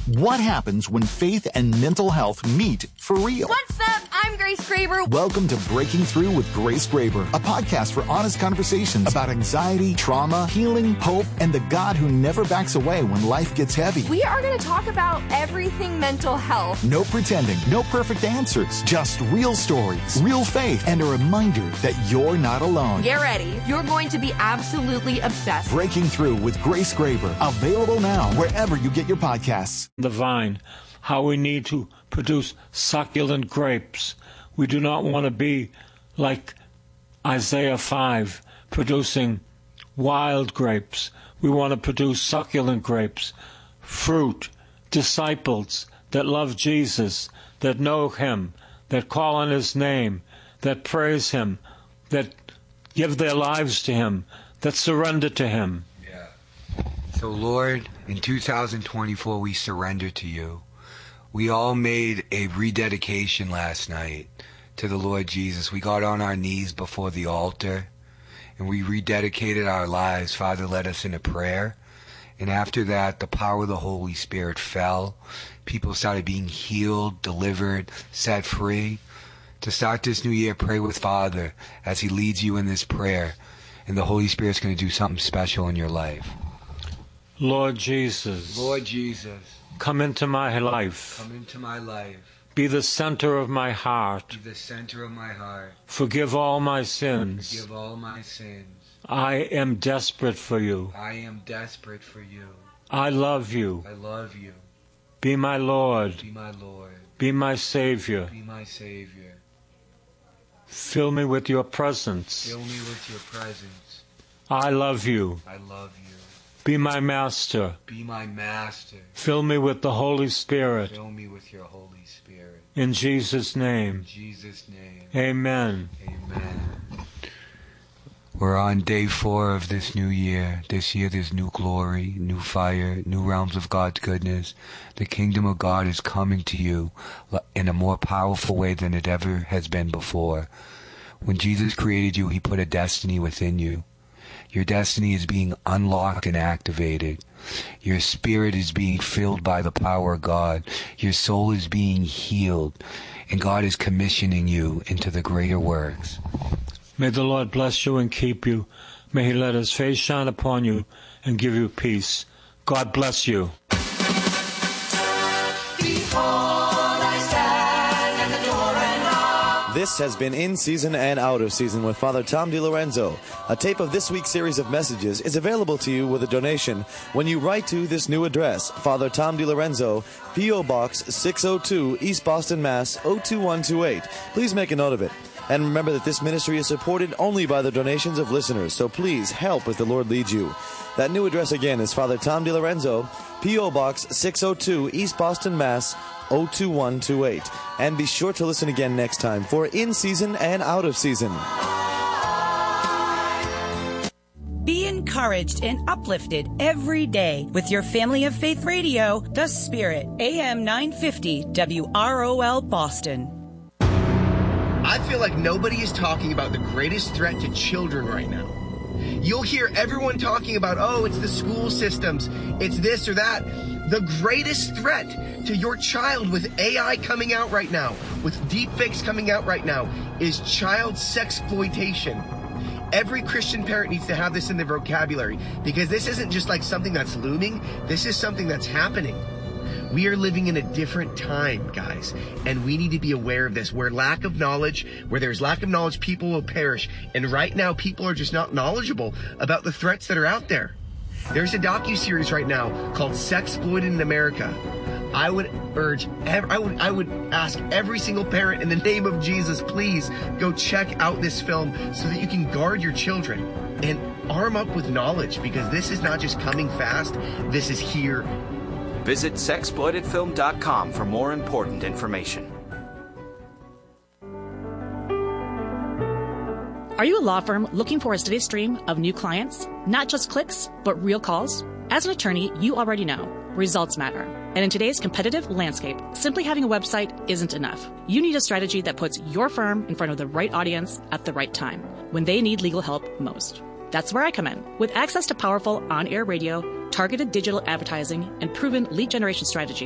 What happens when faith and mental health meet for real? What's up? I'm Grace Graber. Welcome to Breaking Through with Grace Graber, a podcast for honest conversations about anxiety, trauma, healing, hope, and the God who never backs away when life gets heavy. We are going to talk about everything mental health. No pretending, no perfect answers, just real stories, real faith, and a reminder that you're not alone. Get ready. You're going to be absolutely obsessed. Breaking Through with Grace Graber, available now wherever you get your podcasts. The vine, how we need to produce succulent grapes. We do not want to be like Isaiah 5, producing wild grapes. We want to produce succulent grapes, fruit, disciples that love Jesus, that know Him, that call on His name, that praise Him, that give their lives to Him, that surrender to Him. So, Lord, in 2024, we surrender to you. We all made a rededication last night to the Lord Jesus. We got on our knees before the altar, and we rededicated our lives. Father led us in a prayer. And after that, the power of the Holy Spirit fell. People started being healed, delivered, set free. To start this new year, pray with Father as He leads you in this prayer. And the Holy Spirit's going to do something special in your life. Lord Jesus. Lord Jesus. Come into my life. Come into my life. Be the center of my heart. Be the center of my heart. Forgive all my sins. Forgive all my sins. I am desperate for you. I am desperate for you. I love you. I love you. Be my Lord. Be my Lord. Be my Savior. Be my Savior. Fill me with your presence. Fill me with your presence. I love you. I love you. Be my Master. Be my Master. Fill me with the Holy Spirit. Fill me with your Holy Spirit. In Jesus' name. In Jesus' name. Amen. Amen. We're on day 4 of this new year. This year there's new glory, new fire, new realms of God's goodness. The kingdom of God is coming to you in a more powerful way than it ever has been before. When Jesus created you, He put a destiny within you. Your destiny is being unlocked and activated. Your spirit is being filled by the power of God. Your soul is being healed. And God is commissioning you into the greater works. May the Lord bless you and keep you. May He let His face shine upon you and give you peace. God bless you. This has been In Season and Out of Season with Father Tom DiLorenzo. A tape of this week's series of messages is available to you with a donation when you write to this new address, Father Tom DiLorenzo, P.O. Box 602, East Boston, Mass. 02128. Please make a note of it. And remember that this ministry is supported only by the donations of listeners, so please help as the Lord leads you. That new address again is Father Tom DiLorenzo, P.O. Box 602, East Boston, Mass. 02128. And be sure to listen again next time for In Season and Out of Season. Be encouraged and uplifted every day with your Family of Faith Radio, The Spirit, AM 950 WROL Boston. I feel like nobody is talking about the greatest threat to children right now. You'll hear everyone talking about, oh, it's the school systems, it's this or that. The greatest threat to your child with AI coming out right now, with deepfakes coming out right now, is child sexploitation. Every Christian parent needs to have this in their vocabulary, because this isn't just like something that's looming, this is something that's happening. We are living in a different time, guys, and we need to be aware of this. Where there's lack of knowledge, people will perish. And right now, people are just not knowledgeable about the threats that are out there. There's a docuseries right now called Sexploited in America. I would ask every single parent in the name of Jesus, please go check out this film so that you can guard your children and arm up with knowledge, because this is not just coming fast, this is here. Visit sexploitedfilm.com for more important information. Are you a law firm looking for a steady stream of new clients? Not just clicks, but real calls? As an attorney, you already know results matter. And in today's competitive landscape, simply having a website isn't enough. You need a strategy that puts your firm in front of the right audience at the right time, when they need legal help most. That's where I come in. With access to powerful on-air radio, targeted digital advertising, and proven lead generation strategies,